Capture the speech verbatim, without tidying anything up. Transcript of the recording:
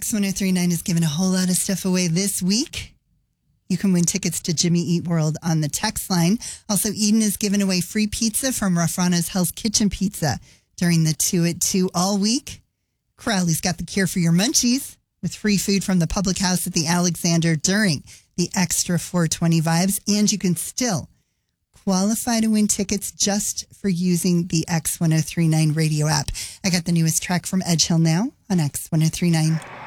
X ten thirty-nine is giving a whole lot of stuff away this week. You can win tickets to Jimmy Eat World on the text line. Also, Eden is giving away free pizza from Raffrana's Hell's Kitchen Pizza during the two at two all week. Crowley's got the cure for your munchies with free food from the public house at the Alexander during the Extra four twenty vibes. And you can still qualify to win tickets just for using the X ten thirty-nine radio app. I got the newest track from Edge Hill now on X ten thirty-nine.